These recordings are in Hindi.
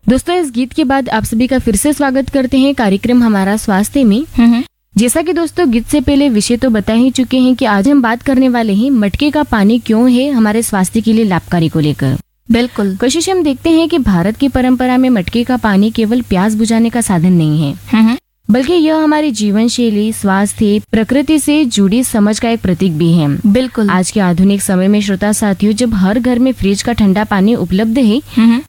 दोस्तों, इस गीत के बाद आप सभी का फिर से स्वागत करते हैं कार्यक्रम हमारा स्वास्थ्य में। जैसा कि दोस्तों गीत से पहले विषय तो बता ही चुके हैं कि आज हम बात करने वाले हैं मटके का पानी क्यों है हमारे स्वास्थ्य के लिए लाभकारी को लेकर। बिल्कुल। कोशिश हम देखते हैं कि भारत की परंपरा में मटके का पानी केवल प्यास बुझाने का साधन नहीं है, बल्कि यह हमारी जीवन शैली, स्वास्थ्य, प्रकृति से जुड़ी समझ का एक प्रतीक भी है। बिल्कुल। आज के आधुनिक समय में श्रोता साथियों, जब हर घर में फ्रिज का ठंडा पानी उपलब्ध है,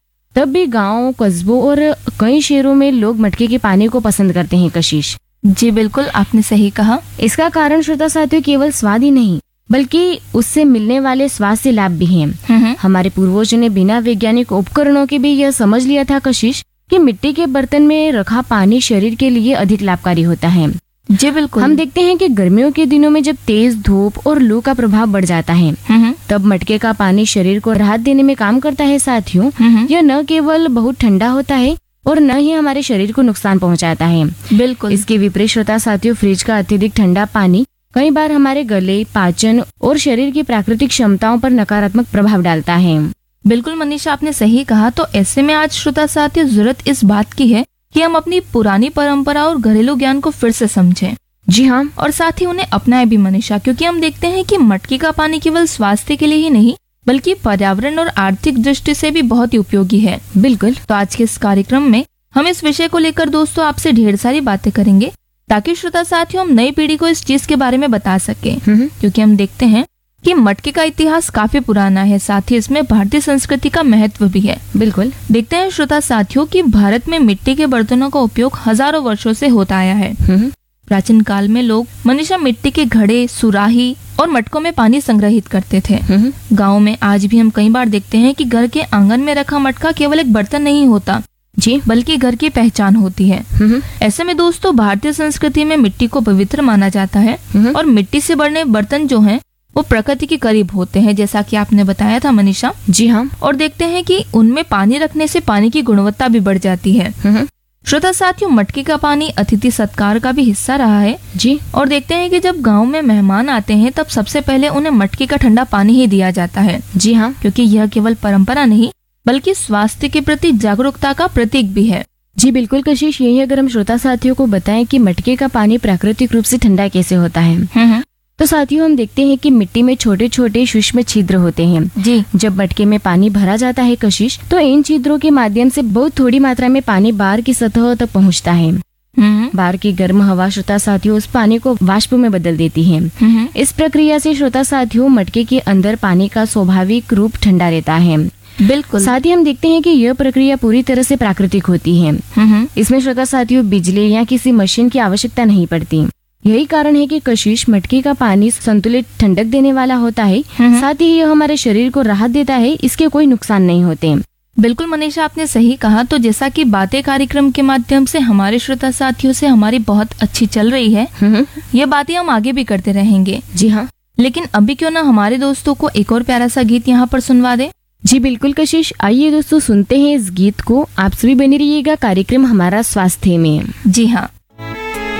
तब भी गाँव, कस्बों और कई शहरों में लोग मटके के पानी को पसंद करते हैं। कशिश जी बिल्कुल, आपने सही कहा। इसका कारण श्रोता साथियों केवल स्वाद ही नहीं, बल्कि उससे मिलने वाले स्वास्थ्य लाभ भी हैं। हमारे पूर्वजों ने बिना वैज्ञानिक उपकरणों के भी यह समझ लिया था कशिश कि मिट्टी के बर्तन में रखा पानी शरीर के लिए अधिक लाभकारी होता है। जी बिल्कुल। हम देखते हैं कि गर्मियों के दिनों में जब तेज धूप और लू का प्रभाव बढ़ जाता है, तब मटके का पानी शरीर को राहत देने में काम करता है। साथियों, यह न केवल बहुत ठंडा होता है और न ही हमारे शरीर को नुकसान पहुंचाता है। बिल्कुल। इसके विपरीत श्रोता साथियों, फ्रिज का अत्यधिक ठंडा पानी कई बार हमारे गले, पाचन और शरीर की प्राकृतिक क्षमताओं पर नकारात्मक प्रभाव डालता है। बिल्कुल मनीषा, आपने सही कहा। तो ऐसे में आज श्रोता साथियों, जरूरत इस बात की है कि हम अपनी पुरानी परंपरा और घरेलू ज्ञान को फिर से समझें। जी हाँ, और साथ ही उन्हें अपनाए भी मनीषा, क्योंकि हम देखते हैं कि मटके का पानी केवल स्वास्थ्य के लिए ही नहीं, बल्कि पर्यावरण और आर्थिक दृष्टि से भी बहुत ही उपयोगी है। बिल्कुल। तो आज के इस कार्यक्रम में हम इस विषय को लेकर दोस्तों आपसे ढेर सारी बातें करेंगे, ताकि श्रोता साथियों हम नई पीढ़ी को इस चीज के बारे में बता सके। क्योंकि हम देखते हैं कि मटके का इतिहास काफी पुराना है, साथ ही इसमें भारतीय संस्कृति का महत्व भी है। बिल्कुल। देखते हैं श्रोता साथियों कि भारत में मिट्टी के बर्तनों का उपयोग हजारों वर्षों से होता आया है। प्राचीन काल में लोग मनीषा मिट्टी के घड़े, सुराही और मटकों में पानी संग्रहित करते थे। गाँव में आज भी हम कई बार देखते हैं कि घर के आंगन में रखा मटका केवल एक बर्तन नहीं होता जी, बल्कि घर की पहचान होती है। ऐसे में दोस्तों, भारतीय संस्कृति में मिट्टी को पवित्र माना जाता है और मिट्टी से बने बर्तन जो हैं वो प्रकृति के करीब होते हैं, जैसा कि आपने बताया था मनीषा। जी हाँ। और देखते हैं कि उनमें पानी रखने से पानी की गुणवत्ता भी बढ़ जाती है। श्रोता साथियों, मटके का पानी अतिथि सत्कार का भी हिस्सा रहा है जी। और देखते हैं कि जब गांव में मेहमान आते हैं, तब सबसे पहले उन्हें मटके का ठंडा पानी ही दिया जाता है। जी हाँ, क्योंकि यह केवल परंपरा नहीं, बल्कि स्वास्थ्य के प्रति जागरूकता का प्रतीक भी है। जी बिल्कुल कशिश, यही अगर हम श्रोता साथियों को बताएं कि मटके का पानी प्राकृतिक रूप से ठंडा कैसे होता है, तो साथियों हम देखते हैं कि मिट्टी में छोटे छोटे सूक्ष्म छिद्र होते हैं। जी। जब मटके में पानी भरा जाता है कशिश, तो इन छिद्रों के माध्यम से बहुत थोड़ी मात्रा में पानी बाहर की सतह तक पहुंचता है। बाहर की गर्म हवा श्रोता साथियों उस पानी को वाष्प में बदल देती है। इस प्रक्रिया से श्रोता साथियों मटके के अंदर पानी का स्वाभाविक रूप ठंडा रहता है। बिल्कुल। साथ ही हम देखते हैं कि यह प्रक्रिया पूरी तरह से प्राकृतिक होती है। इसमें श्रोता साथियों बिजली या किसी मशीन की आवश्यकता नहीं पड़ती। यही कारण है कि कशिश मटके का पानी संतुलित ठंडक देने वाला होता है। साथ ही यह हमारे शरीर को राहत देता है, इसके कोई नुकसान नहीं होते। बिल्कुल मनीषा, आपने सही कहा। तो जैसा कि बातें कार्यक्रम के माध्यम से हमारे श्रोता साथियों से हमारी बहुत अच्छी चल रही है, ये बातें हम आगे भी करते रहेंगे। जी हाँ। लेकिन अभी क्यों ना हमारे दोस्तों को एक और प्यारा सा गीत यहाँ पर सुनवा दे। जी बिल्कुल कशिश, आइए दोस्तों सुनते हैं इस गीत को। आप सभी बने रहिएगा कार्यक्रम हमारा स्वास्थ्य में। जी हाँ।